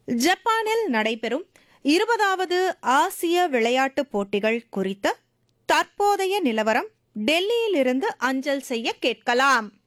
ஜப்பானில் நடைபெறும் 20வது ஆசிய விளையாட்டுப் போட்டிகள் குறித்த தற்போதைய நிலவரம் டெல்லியிலிருந்து அஞ்சல் செய்ய கேட்கலாம்.